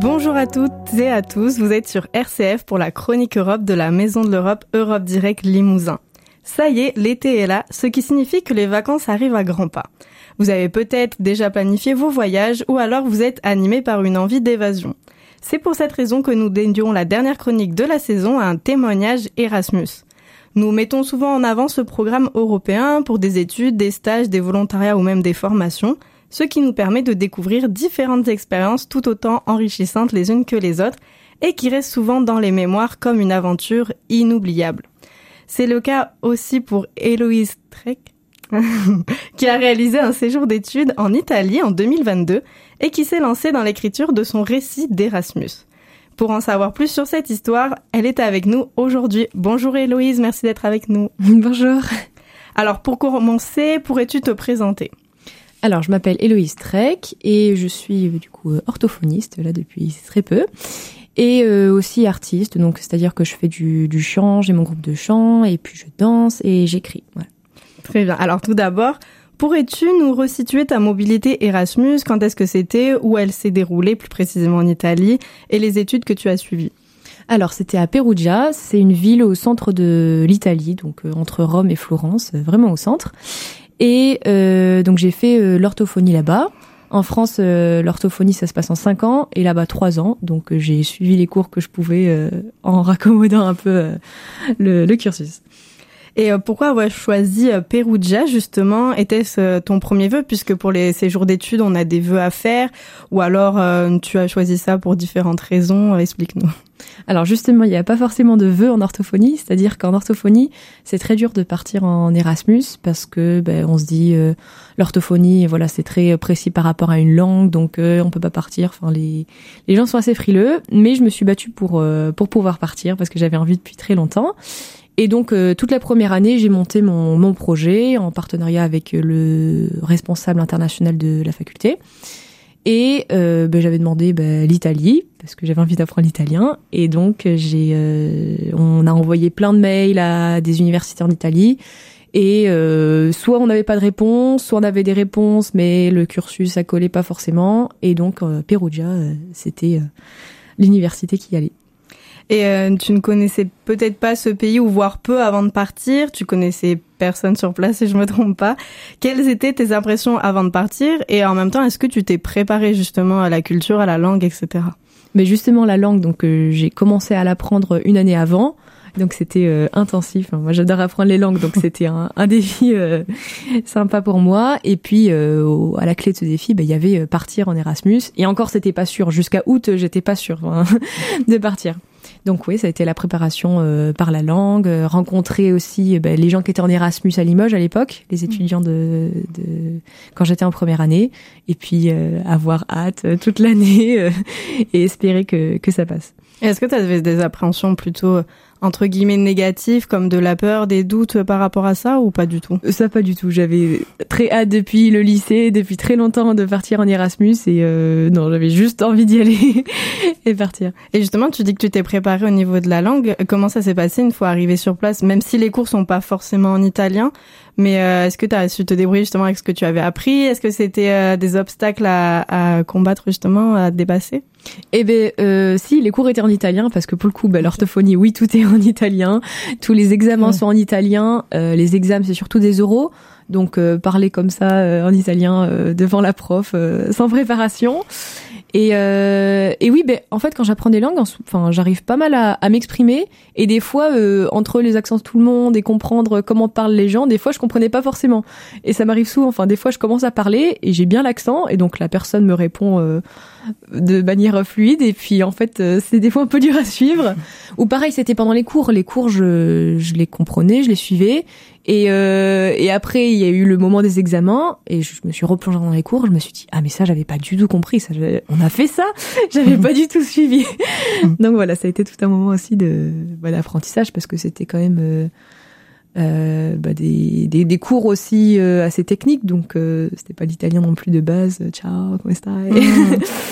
Bonjour à toutes et à tous, vous êtes sur RCF pour la Chronique Europe de la Maison de l'Europe Europe Direct Limousin. Ça y est, l'été est là, ce qui signifie que les vacances arrivent à grands pas. Vous avez peut-être déjà planifié vos voyages ou alors vous êtes animé par une envie d'évasion. C'est pour cette raison que nous dédions la dernière chronique de la saison à un témoignage Erasmus. Nous mettons souvent en avant ce programme européen pour des études, des stages, des volontariats ou même des formations, ce qui nous permet de découvrir différentes expériences tout autant enrichissantes les unes que les autres et qui restent souvent dans les mémoires comme une aventure inoubliable. C'est le cas aussi pour Héloïse Trek, qui a réalisé un séjour d'études en Italie en 2022 et qui s'est lancée dans l'écriture de son récit d'Erasmus. Pour en savoir plus sur cette histoire, elle est avec nous aujourd'hui. Bonjour Héloïse, merci d'être avec nous. Bonjour. Alors pour commencer, pourrais-tu te présenter ? Alors je m'appelle Héloïse Trek et je suis du coup orthophoniste là depuis très peu et aussi artiste, donc c'est-à-dire que je fais du chant, j'ai mon groupe de chant et puis je danse et j'écris. Voilà. Très bien. Alors tout d'abord, pourrais-tu nous resituer ta mobilité Erasmus ? Quand est-ce que c'était ? Où elle s'est déroulée, plus précisément en Italie, et les études que tu as suivies ? Alors c'était à Perugia, c'est une ville au centre de l'Italie, donc entre Rome et Florence, vraiment au centre. Et donc j'ai fait l'orthophonie là-bas. En France, l'orthophonie, ça se passe en 5 ans, et là-bas 3 ans. Donc j'ai suivi les cours que je pouvais en raccommodant un peu le cursus. Et pourquoi avoir choisi Perugia, justement ? Était-ce ton premier vœu ? Puisque pour les séjours d'études, on a des vœux à faire. Ou alors, tu as choisi ça pour différentes raisons ? Explique-nous. Alors justement, il n'y a pas forcément de vœux en orthophonie. C'est-à-dire qu'en orthophonie, c'est très dur de partir en Erasmus parce que on se dit l'orthophonie, voilà, c'est très précis par rapport à une langue, donc on peut pas partir. Enfin, les gens sont assez frileux. Mais je me suis battue pour pouvoir partir parce que j'avais envie depuis très longtemps. Et donc, toute la première année, j'ai monté mon projet en partenariat avec le responsable international de la faculté. Et j'avais demandé l'Italie, parce que j'avais envie d'apprendre l'italien. Et donc, on a envoyé plein de mails à des universités en Italie. Et soit on n'avait pas de réponse, soit on avait des réponses, mais le cursus, ça collait pas forcément. Et donc, Perugia, c'était l'université qui y allait. Et tu ne connaissais peut-être pas ce pays, ou voire peu avant de partir. Tu connaissais personne sur place, si je me trompe pas. Quelles étaient tes impressions avant de partir ? Et en même temps, est-ce que tu t'es préparé justement à la culture, à la langue, etc. Mais justement, la langue, donc j'ai commencé à l'apprendre une année avant. Donc c'était intensif. Moi, j'adore apprendre les langues, donc c'était un défi sympa pour moi. Et puis à la clé de ce défi, il y avait partir en Erasmus. Et encore, c'était pas sûr. Jusqu'à août, j'étais pas sûre de partir. Donc oui, ça a été la préparation par la langue, rencontrer aussi les gens qui étaient en Erasmus à Limoges à l'époque, les étudiants de quand j'étais en première année, et puis avoir hâte toute l'année et espérer que ça passe. Et est-ce que tu avais des appréhensions plutôt entre guillemets négatives, comme de la peur, des doutes par rapport à ça, ou pas du tout ? Ça, pas du tout. J'avais très hâte depuis le lycée, depuis très longtemps, de partir en Erasmus, et non, j'avais juste envie d'y aller et partir. Et justement, tu dis que tu t'es préparée au niveau de la langue. Comment ça s'est passé une fois arrivée sur place, même si les cours sont pas forcément en italien, mais est-ce que tu as su te débrouiller justement avec ce que tu avais appris ? Est-ce que c'était des obstacles à combattre justement, à dépasser ? Si, les cours étaient en italien, parce que pour le coup, l'orthophonie, oui, tout est en italien. Tous les examens sont en italien. Les examens, c'est surtout des oraux. Donc, parler comme ça, en italien, devant la prof, sans préparation. Et oui, en fait, quand j'apprends des langues, j'arrive pas mal à m'exprimer. Et des fois, entre les accents de tout le monde et comprendre comment parlent les gens, des fois, je comprenais pas forcément. Et ça m'arrive souvent. Des fois, je commence à parler et j'ai bien l'accent. Et donc, la personne me répond de manière fluide. Et puis, en fait, c'est des fois un peu dur à suivre. Ou pareil, c'était pendant les cours. Les cours, je les comprenais, je les suivais. Et après, il y a eu le moment des examens et je me suis replongée dans les cours. Je me suis dit, mais ça, j'avais pas du tout compris. On a fait ça, j'avais pas du tout suivi. Donc voilà, ça a été tout un moment aussi d'apprentissage parce que c'était quand même des cours aussi assez techniques. Donc c'était pas l'italien non plus de base. Ciao, come stai ?